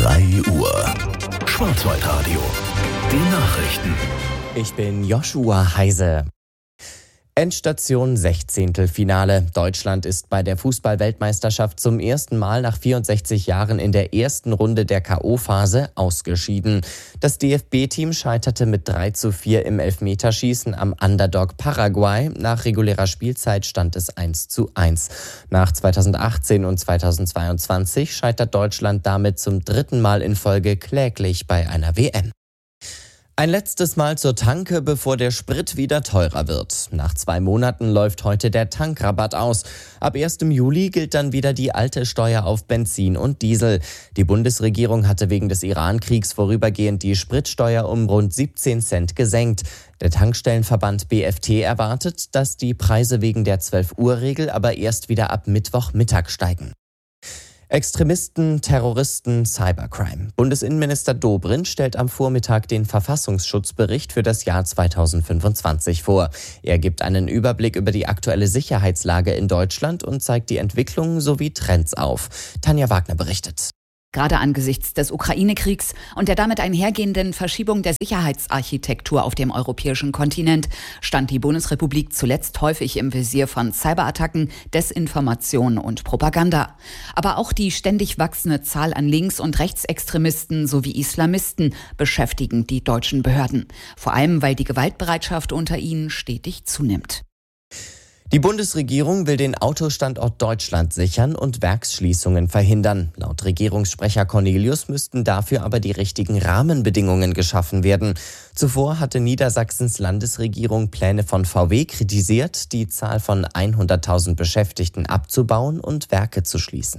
3 Uhr. Schwarzwaldradio. Die Nachrichten. Ich bin Joshua Heise. Endstation 16. Finale. Deutschland ist bei der Fußball-Weltmeisterschaft zum ersten Mal nach 64 Jahren in der ersten Runde der K.O.-Phase ausgeschieden. Das DFB-Team scheiterte mit 3:4 im Elfmeterschießen am Underdog Paraguay. Nach regulärer Spielzeit stand es 1:1. Nach 2018 und 2022 scheitert Deutschland damit zum dritten Mal in Folge kläglich bei einer WM. Ein letztes Mal zur Tanke, bevor der Sprit wieder teurer wird. Nach 2 Monaten läuft heute der Tankrabatt aus. Ab 1. Juli gilt dann wieder die alte Steuer auf Benzin und Diesel. Die Bundesregierung hatte wegen des Iran-Kriegs vorübergehend die Spritsteuer um rund 17 Cent gesenkt. Der Tankstellenverband BFT erwartet, dass die Preise wegen der 12-Uhr-Regel aber erst wieder ab Mittwochmittag steigen. Extremisten, Terroristen, Cybercrime. Bundesinnenminister Dobrindt stellt am Vormittag den Verfassungsschutzbericht für das Jahr 2025 vor. Er gibt einen Überblick über die aktuelle Sicherheitslage in Deutschland und zeigt die Entwicklungen sowie Trends auf. Tanja Wagner berichtet. Gerade angesichts des Ukraine-Kriegs und der damit einhergehenden Verschiebung der Sicherheitsarchitektur auf dem europäischen Kontinent stand die Bundesrepublik zuletzt häufig im Visier von Cyberattacken, Desinformation und Propaganda. Aber auch die ständig wachsende Zahl an Links- und Rechtsextremisten sowie Islamisten beschäftigen die deutschen Behörden. Vor allem, weil die Gewaltbereitschaft unter ihnen stetig zunimmt. Die Bundesregierung will den Autostandort Deutschland sichern und Werksschließungen verhindern. Laut Regierungssprecher Cornelius müssten dafür aber die richtigen Rahmenbedingungen geschaffen werden. Zuvor hatte Niedersachsens Landesregierung Pläne von VW kritisiert, die Zahl von 100.000 Beschäftigten abzubauen und Werke zu schließen.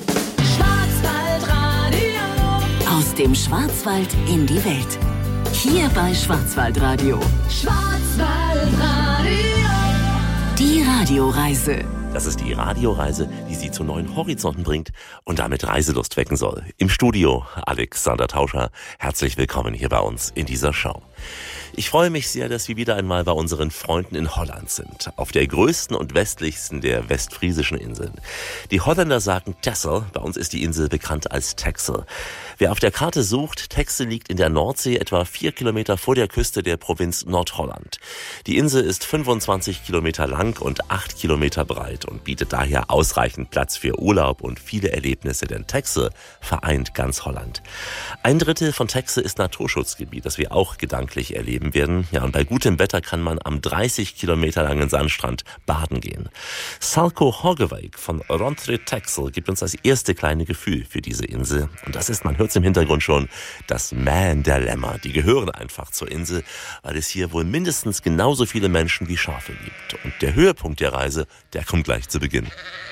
Schwarzwaldradio. Aus dem Schwarzwald in die Welt. Hier bei Schwarzwaldradio. Schwarzwaldradio. Die Radioreise. Das ist die Radioreise, die Sie zu neuen Horizonten bringt und damit Reiselust wecken soll. Im Studio Alexander Tauscher. Herzlich willkommen hier bei uns in dieser Show. Ich freue mich sehr, dass wir wieder einmal bei unseren Freunden in Holland sind. Auf der größten und westlichsten der westfriesischen Inseln. Die Holländer sagen Texel, bei uns ist die Insel bekannt als Texel. Wer auf der Karte sucht, Texel liegt in der Nordsee etwa 4 Kilometer vor der Küste der Provinz Nordholland. Die Insel ist 25 Kilometer lang und 8 Kilometer breit und bietet daher ausreichend Platz für Urlaub und viele Erlebnisse, denn Texel vereint ganz Holland. 1/3 von Texel ist Naturschutzgebiet, das wir auch gedanklich erleben werden. Ja, und bei gutem Wetter kann man am 30 Kilometer langen Sandstrand baden gehen. Salko Horgeweig von Rentrée Texel gibt uns das erste kleine Gefühl für diese Insel. Und das ist, man hört es im Hintergrund schon, das Man der Lämmer. Die gehören einfach zur Insel, weil es hier wohl mindestens genauso viele Menschen wie Schafe gibt. Und der Höhepunkt der Reise, der kommt gleich zu Beginn.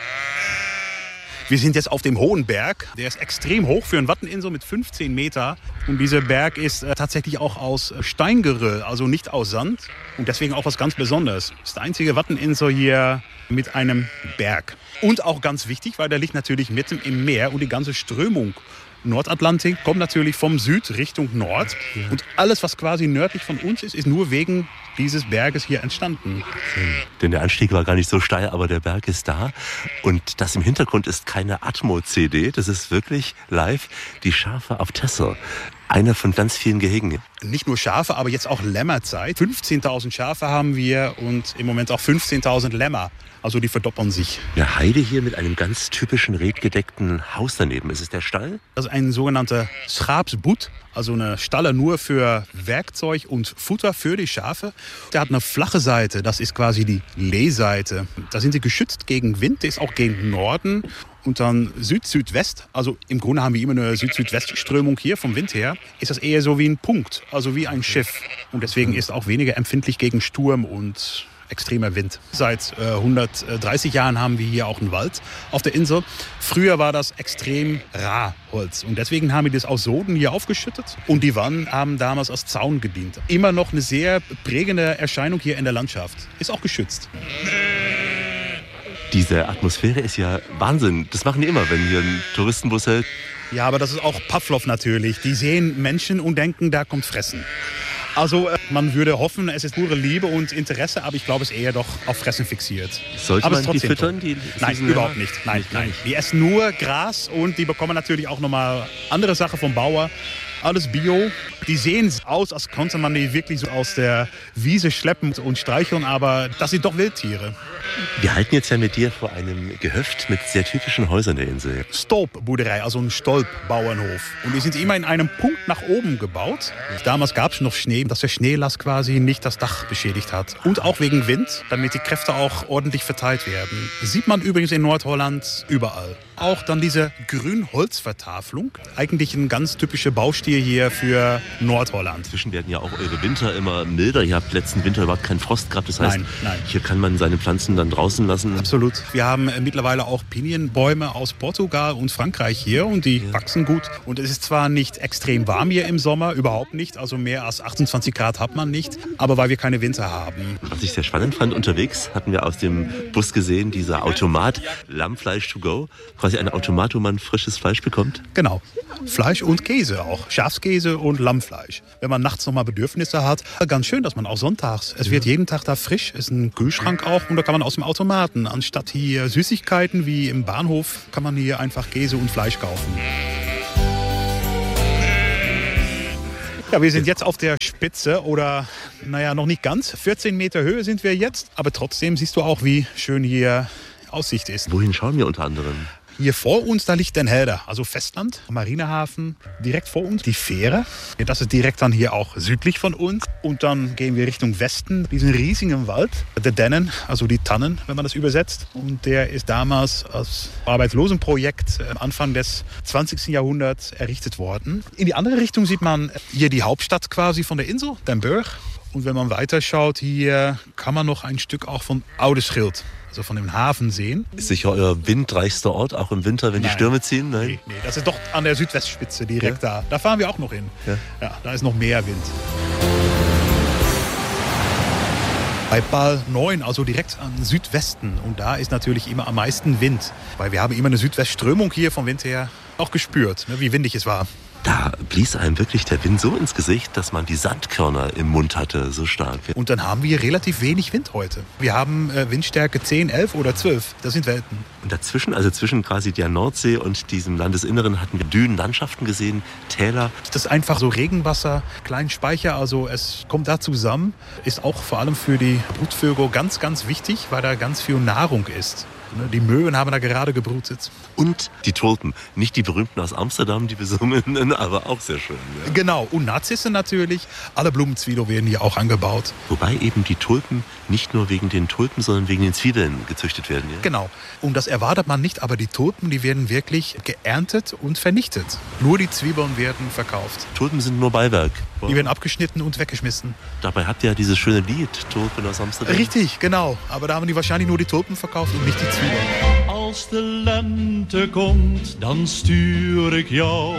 Wir sind jetzt auf dem hohen Berg. Der ist extrem hoch für eine Watteninsel mit 15 Meter. Und dieser Berg ist tatsächlich auch aus Steingeröll, also nicht aus Sand. Und deswegen auch was ganz Besonderes. Das ist die einzige Watteninsel hier mit einem Berg. Und auch ganz wichtig, weil der liegt natürlich mitten im Meer und die ganze Strömung Nordatlantik kommt natürlich vom Süd Richtung Nord. Ja. Und alles, was quasi nördlich von uns ist, ist nur wegen dieses Berges hier entstanden. Denn der Anstieg war gar nicht so steil, aber der Berg ist da. Und das im Hintergrund ist keine Atmo-CD, das ist wirklich live die Schafe auf Texel. Einer von ganz vielen Gehegen. Nicht nur Schafe, aber jetzt auch Lämmerzeit. 15.000 Schafe haben wir und im Moment auch 15.000 Lämmer. Also die verdoppeln sich. Ja, Heide hier mit einem ganz typischen redgedeckten Haus daneben. Ist es der Stall? Das ist ein sogenannter Schaapsboet. Also eine Stalle nur für Werkzeug und Futter für die Schafe. Der hat eine flache Seite, das ist quasi die Lehseite. Da sind sie geschützt gegen Wind, der ist auch gegen Norden. Und dann Süd-Südwest, also im Grunde haben wir immer eine Süd-Südwest-Strömung hier vom Wind her, ist das eher so wie ein Punkt, also wie ein Schiff. Und deswegen ist auch weniger empfindlich gegen Sturm und extremer Wind. Seit 130 Jahren haben wir hier auch einen Wald auf der Insel. Früher war das extrem Rar-Holz und deswegen haben wir das aus Soden hier aufgeschüttet und die Wannen haben damals als Zaun gedient. Immer noch eine sehr prägende Erscheinung hier in der Landschaft. Ist auch geschützt. Diese Atmosphäre ist ja Wahnsinn. Das machen die immer, wenn hier ein Touristenbus hält. Ja, aber das ist auch Pavlov natürlich. Die sehen Menschen und denken, da kommt Fressen. Also man würde hoffen, es ist pure Liebe und Interesse, aber ich glaube, es ist eher doch auf Fressen fixiert. Sollte aber man die füttern? Nein, überhaupt nicht. Nein. Die essen nur Gras und die bekommen natürlich auch nochmal andere Sachen vom Bauer. Alles Bio. Die sehen aus, als konnte man die wirklich so aus der Wiese schleppen und streicheln, aber das sind doch Wildtiere. Wir halten jetzt ja mit dir vor einem Gehöft mit sehr typischen Häusern der Insel. Stolpboerderei, also ein Stolpbauernhof. Und die sind immer in einem Punkt nach oben gebaut. Damals gab es noch Schnee, dass der Schneelast quasi nicht das Dach beschädigt hat. Und auch wegen Wind, damit die Kräfte auch ordentlich verteilt werden. Das sieht man übrigens in Nordholland überall. Auch dann diese Grünholzvertafelung, eigentlich ein ganz typischer Baustil hier für Nordholland. Inzwischen werden ja auch eure Winter immer milder. Ihr habt letzten Winter überhaupt keinen Frost gehabt. Das heißt, nein. Hier kann man seine Pflanzen dann draußen lassen. Absolut. Wir haben mittlerweile auch Pinienbäume aus Portugal und Frankreich hier und die wachsen gut. Und es ist zwar nicht extrem warm hier im Sommer, überhaupt nicht. Also mehr als 28 Grad hat man nicht, aber weil wir keine Winter haben. Was ich sehr spannend fand, unterwegs hatten wir aus dem Bus gesehen, dieser Automat Lammfleisch to go. Quasi ein Automat, wo man frisches Fleisch bekommt. Genau. Fleisch und Käse auch. Schafskäse und Lammfleisch. Wenn man nachts nochmal Bedürfnisse hat, ganz schön, dass man auch sonntags. Es wird jeden Tag da frisch. Es ist ein Kühlschrank auch und da kann man aus dem Automaten. Anstatt hier Süßigkeiten wie im Bahnhof, kann man hier einfach Käse und Fleisch kaufen. Ja, wir sind jetzt auf der Spitze oder, noch nicht ganz. 14 Meter Höhe sind wir jetzt. Aber trotzdem siehst du auch, wie schön hier Aussicht ist. Wohin schauen wir unter anderem? Hier vor uns, da liegt Den Helder, also Festland, Marinehafen. Direkt vor uns die Fähre. Das ist direkt dann hier auch südlich von uns. Und dann gehen wir Richtung Westen, diesen riesigen Wald. Der Dennen, also die Tannen, wenn man das übersetzt. Und der ist damals als Arbeitslosenprojekt Anfang des 20. Jahrhunderts errichtet worden. In die andere Richtung sieht man hier die Hauptstadt quasi von der Insel, Den Burg. Und wenn man weiterschaut, hier kann man noch ein Stück auch von Oudeschild, also von dem Hafen sehen. Ist sicher euer windreichster Ort, auch im Winter, wenn die Stürme ziehen? Nein, das ist doch an der Südwestspitze direkt da. Da fahren wir auch noch hin. Ja, da ist noch mehr Wind. Bei Bal 9, also direkt am Südwesten. Und da ist natürlich immer am meisten Wind. Weil wir haben immer eine Südwestströmung hier vom Wind her auch gespürt, wie windig es war. Da blies einem wirklich der Wind so ins Gesicht, dass man die Sandkörner im Mund hatte, so stark. Und dann haben wir relativ wenig Wind heute. Wir haben Windstärke 10, 11 oder 12. Das sind Welten. Und dazwischen, also zwischen quasi der Nordsee und diesem Landesinneren, hatten wir Dünenlandschaften gesehen, Täler. Das ist einfach so Regenwasser, kleinen Speicher, also es kommt da zusammen. Ist auch vor allem für die Brutvögel ganz, ganz wichtig, weil da ganz viel Nahrung ist. Die Möwen haben da gerade gebrutet. Und die Tulpen. Nicht die berühmten aus Amsterdam, die besungenen, aber auch sehr schön. Ja. Genau, und Narzissen natürlich. Alle Blumenzwiebeln werden hier auch angebaut. Wobei eben die Tulpen nicht nur wegen den Tulpen, sondern wegen den Zwiebeln gezüchtet werden. Ja? Genau. Und das erwartet man nicht, aber die Tulpen, die werden wirklich geerntet und vernichtet. Nur die Zwiebeln werden verkauft. Tulpen sind nur Beiwerk. Die werden abgeschnitten und weggeschmissen. Dabei habt ihr ja dieses schöne Lied, Tulpen aus Amsterdam. Richtig, genau. Aber da haben die wahrscheinlich nur die Tulpen verkauft und nicht die Zwiebeln. Als de lente komt, dan stuur ik jou.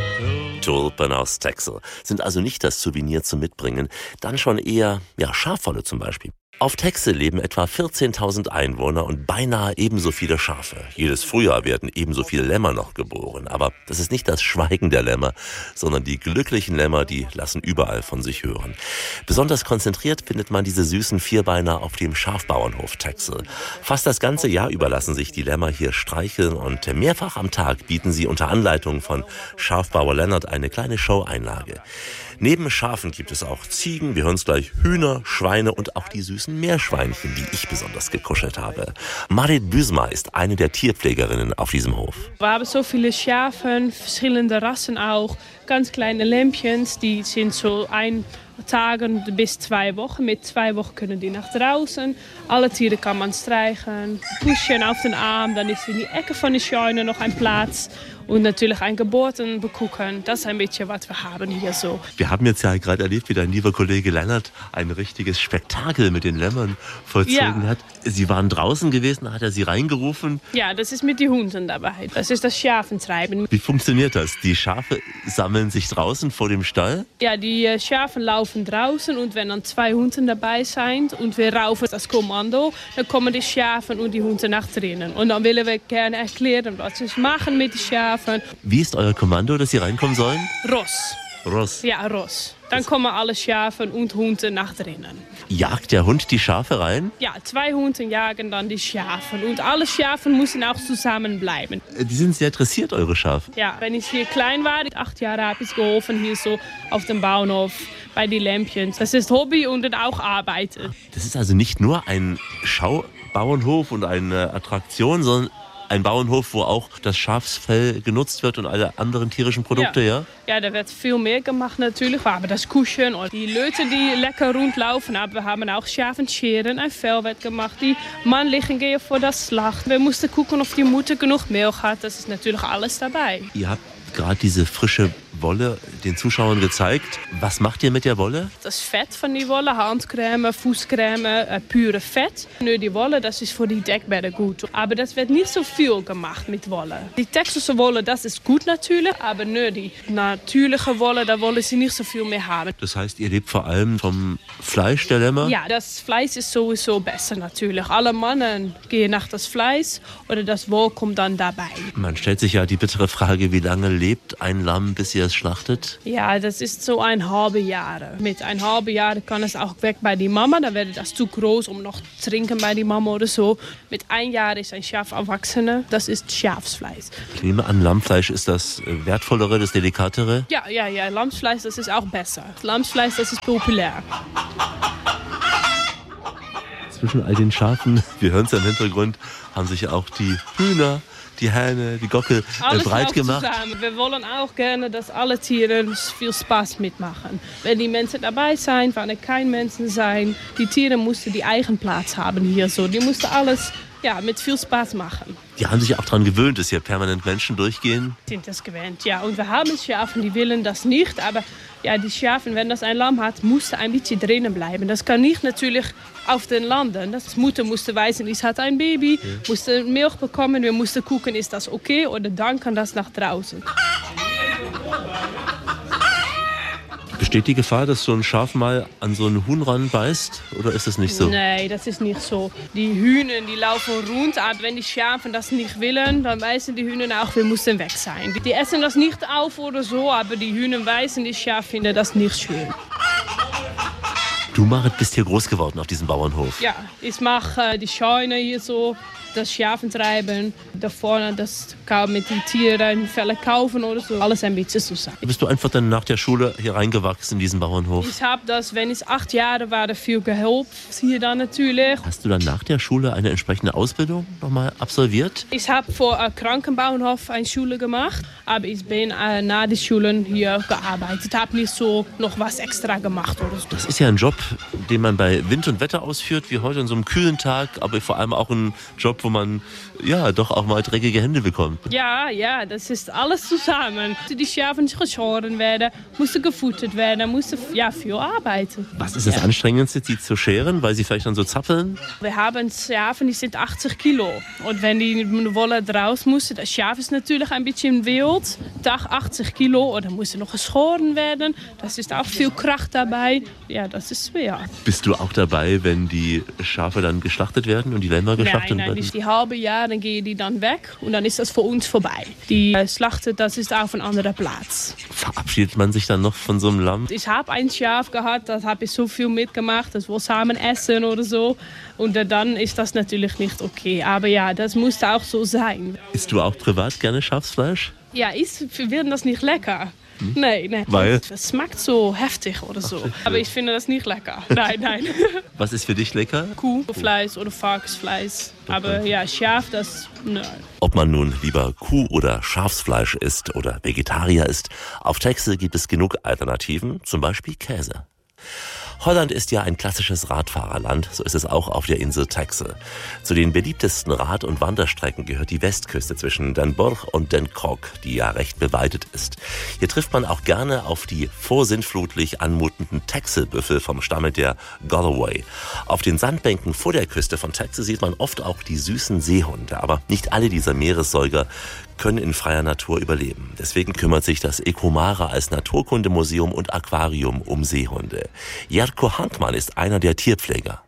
Tulpen aus Texel sind also nicht das Souvenir zum Mitbringen, dann schon eher Schafwolle zum Beispiel. Auf Texel leben etwa 14.000 Einwohner und beinahe ebenso viele Schafe. Jedes Frühjahr werden ebenso viele Lämmer noch geboren. Aber das ist nicht das Schweigen der Lämmer, sondern die glücklichen Lämmer, die lassen überall von sich hören. Besonders konzentriert findet man diese süßen Vierbeiner auf dem Schafbauernhof Texel. Fast das ganze Jahr über lassen sich die Lämmer hier streicheln und mehrfach am Tag bieten sie unter Anleitung von Schafbauer Lennart eine kleine Show-Einlage. Neben Schafen gibt es auch Ziegen, wir hören es gleich, Hühner, Schweine und auch die süßen Meerschweinchen, die ich besonders gekuschelt habe. Marit Büsma ist eine der Tierpflegerinnen auf diesem Hof. Wir haben so viele Schafen, verschillende Rassen auch, ganz kleine Lämpchens, die sind so 1 Tag bis 2 Wochen. Mit 2 Wochen können die nach draußen. Alle Tiere kann man streichen, pushen auf den Arm, dann ist in die Ecke von der Scheune noch ein Platz. Und natürlich ein Geburten begucken. Das ist ein bisschen, was wir haben hier so. Wir haben jetzt ja gerade erlebt, wie dein lieber Kollege Lennart ein richtiges Spektakel mit den Lämmern vollzogen hat. Sie waren draußen gewesen, hat er sie reingerufen? Ja, das ist mit den Hunden dabei. Das ist das Schafentreiben. Wie funktioniert das? Die Schafe sammeln sich draußen vor dem Stall? Ja, die Schafe laufen draußen und wenn dann 2 Hunde dabei sind und wir rufen das Kommando, dann kommen die Schafe und die Hunde nach drinnen. Und dann willen wir gerne erklären, was sie machen mit den Schafen. Wie ist euer Kommando, dass sie reinkommen sollen? Ross. Ross. Ja, Ross. Dann kommen alle Schafen und Hunde nach drinnen. Jagt der Hund die Schafe rein? Ja, 2 Hunde jagen dann die Schafen. Und alle Schafen müssen auch zusammenbleiben. Die sind sehr interessiert, eure Schafe. Ja, wenn ich hier klein war, 8 Jahre habe ich geholfen hier so auf dem Bauernhof bei den Lämpchen. Das ist Hobby und dann auch Arbeit. Das ist also nicht nur ein Schaubauernhof und eine Attraktion, sondern ein Bauernhof, wo auch das Schafsfell genutzt wird und alle anderen tierischen Produkte, ja? Ja, da wird viel mehr gemacht natürlich. Wir haben das Kuschen und die Leute, die lecker rundlaufen. Aber wir haben auch Schafenscheren, ein Fell wird gemacht. Die männlichen gehen vor das Schlacht. Wir mussten gucken, ob die Mutter genug Milch hat. Das ist natürlich alles dabei. Ihr habt gerade diese frische Wolle den Zuschauern gezeigt. Was macht ihr mit der Wolle? Das Fett von die Wolle, Handcreme, Fußcreme, pure Fett. Nur die Wolle, das ist für die Dekbedden gut. Aber das wird nicht so viel gemacht mit Wolle. Die Texelse Wolle, das ist gut natürlich. Aber nur die natürliche Wolle, da wollen sie nicht so viel mehr haben. Das heißt, ihr lebt vor allem vom Fleisch der Lämmer? Ja, das Fleisch ist sowieso besser natürlich. Alle Männer gehen nach das Fleisch oder das Wohl kommt dann dabei. Man stellt sich ja die bittere Frage, wie lange lebt ein Lamm, bis ihr es schlachtet? Ja, das ist so 1,5 Jahr. Mit 1,5 Jahr kann es auch weg bei die Mama. Dann wird das zu groß, um noch zu trinken bei die Mama oder so. Mit 1 Jahr ist ein Schaf erwachsen. Das ist Schafsfleisch. Ich nehme an, Lammfleisch ist das wertvollere, das delikatere? Ja. Lammfleisch, das ist auch besser. Lammfleisch, das ist populär. Zwischen all den Schafen, wir hören es ja im Hintergrund, haben sich auch die Hühner, die Hähne, die Gockel breit gemacht. Zusammen. Wir wollen auch gerne, dass alle Tiere viel Spaß mitmachen. Wenn die Menschen dabei sind, wenn keine Menschen sind, die Tiere mussten die eigen Platz haben hier so. Die mussten alles mit viel Spaß machen. Die haben sich auch daran gewöhnt, dass hier permanent Menschen durchgehen? Sind das gewöhnt, ja. Und wir haben Schafen, die wollen das nicht. Aber ja, die Schafen, wenn das ein Lamm hat, muss ein bisschen drinnen bleiben. Das kann nicht natürlich auf den Landen. Das Mutter musste wissen, es hat ein Baby, musste Milch bekommen. Wir mussten gucken, ist das okay oder dann kann das nach draußen. Besteht die Gefahr, dass so ein Schaf mal an so einen Huhn ranbeißt? Oder ist das nicht so? Nee, das ist nicht so. Die Hühner, die laufen rund. Aber wenn die Schafen das nicht wollen, dann weisen die Hühner auch, wir müssen weg sein. Die essen das nicht auf oder so, aber die Hühner weisen, die Schafe finden das nicht schön. Du, Marit, bist hier groß geworden auf diesem Bauernhof. Ja, ich mache die Scheune hier so, das Schafen treiben, da vorne das mit den Tieren Felle kaufen oder so. Alles ein bisschen zusammen. Bist du einfach dann nach der Schule hier reingewachsen in diesen Bauernhof? Ich habe das, wenn ich 8 Jahre war, viel geholfen hier dann natürlich. Hast du dann nach der Schule eine entsprechende Ausbildung nochmal absolviert? Ich habe vor einem Krankenbauernhof eine Schule gemacht, aber ich bin nach den Schulen hier gearbeitet. Ich habe nicht so noch was extra gemacht oder so. Das ist ja ein Job, den man bei Wind und Wetter ausführt, wie heute an so einem kühlen Tag, aber vor allem auch ein Job, wo man doch auch mal dreckige Hände bekommt. Ja, das ist alles zusammen. Die Schafen geschoren werden, mussten gefuttert werden, mussten viel arbeiten. Was ist das Anstrengendste, die zu scheren, weil sie vielleicht dann so zappeln? Wir haben Schafen, die sind 80 Kilo. Und wenn die Wolle draus mussten, das Schaf ist natürlich ein bisschen wild, Tag 80 Kilo, oder musste noch geschoren werden. Das ist auch viel Kraft dabei. Ja, das ist schwer. Bist du auch dabei, wenn die Schafe dann geschlachtet werden und die Lämmer geschlachtet werden? Nein, die halbe Jahr, dann gehen die dann weg und dann ist das für uns vorbei. Die Schlachten, das ist auf einem anderen Platz. Verabschiedet man sich dann noch von so einem Lamm? Ich habe ein Schaf gehabt, das habe ich so viel mitgemacht, das wir zusammen essen oder so. Und dann ist das natürlich nicht okay. Aber ja, das musste auch so sein. Isst du auch privat gerne Schafsfleisch? Ja, ich finde das nicht lecker. Nee. Weil? Das schmeckt so heftig oder so. Aber ich finde das nicht lecker. Nein. Was ist für dich lecker? Kuhfleisch oder Falksfleisch. Aber ja, Schaf, das nein. Ob man nun lieber Kuh- oder Schafsfleisch isst oder Vegetarier ist, auf Texel gibt es genug Alternativen, zum Beispiel Käse. Holland ist ja ein klassisches Radfahrerland, so ist es auch auf der Insel Texel. Zu den beliebtesten Rad- und Wanderstrecken gehört die Westküste zwischen Den Bosch und Den Krog, die ja recht bewaldet ist. Hier trifft man auch gerne auf die vorsintflutlich anmutenden Texelbüffel vom Stamme der Galloway. Auf den Sandbänken vor der Küste von Texel sieht man oft auch die süßen Seehunde, aber nicht alle dieser Meeressäuger können in freier Natur überleben. Deswegen kümmert sich das Ecomara als Naturkundemuseum und Aquarium um Seehunde. Jarkko Hankman ist einer der Tierpfleger.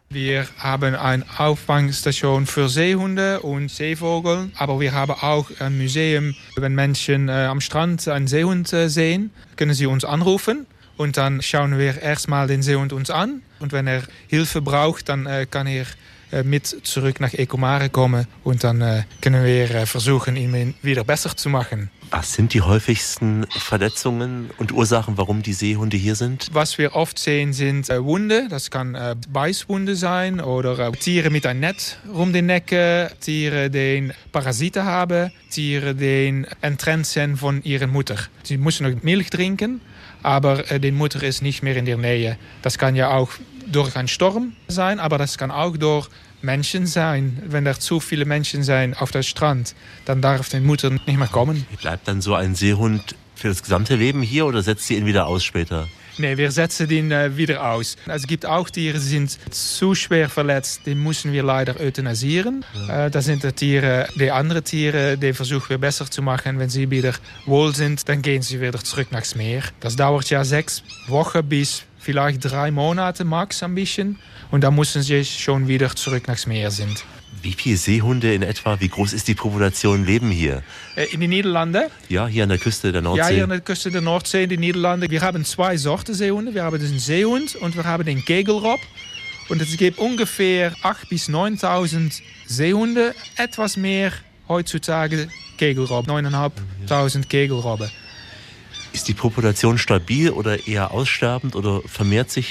Wir haben eine Auffangstation für Seehunde und Seevögel, aber wir haben auch ein Museum. Wenn Menschen am Strand einen Seehund sehen, können sie uns anrufen und dann schauen wir erstmal den Seehund uns an. Und wenn er Hilfe braucht, dann kann er mit zurück nach Ecomare kommen und dann können wir versuchen, ihn wieder besser zu machen. Was sind die häufigsten Verletzungen und Ursachen, warum die Seehunde hier sind? Was wir oft sehen, sind Wunde. Das kann Beißwunde sein oder Tiere mit einem Netz um den Neck, Tiere, die Parasiten haben, Tiere, die enttrennt sind von ihrer Mutter. Sie müssen noch Milch trinken, aber die Mutter ist nicht mehr in der Nähe. Das kann ja auch durch einen Sturm sein, aber das kann auch durch Menschen sein. Wenn da zu viele Menschen sind auf dem Strand, dann darf die Mutter nicht mehr kommen. Bleibt dann so ein Seehund für das gesamte Leben hier oder setzt sie ihn wieder aus später? Nee, wir setzen ihn wieder aus. Es gibt auch Tiere, die sind zu schwer verletzt, die müssen wir leider euthanasieren. Das sind die andere Tiere, die versuchen wir besser zu machen. Wenn sie wieder wohl sind, dann gehen sie wieder zurück nach Meer. Das dauert ja 6 Wochen bis vielleicht 3 Monate max ein bisschen. Und dann müssen sie schon wieder zurück nach Meer sind. Wie viele Seehunde in etwa, wie groß ist die Population, leben hier? In den Niederlanden? Ja, hier an der Küste der Nordsee. Ja, hier an der Küste der Nordsee in den Niederlanden. Wir haben 2 Sorten Seehunde. Wir haben den Seehund und wir haben den Kegelrob. Und es gibt ungefähr 8.000 bis 9.000 Seehunde. Etwas mehr heutzutage Kegelrob. 9.500 Kegelrobben. Ist die Population stabil oder eher aussterbend oder vermehrt sich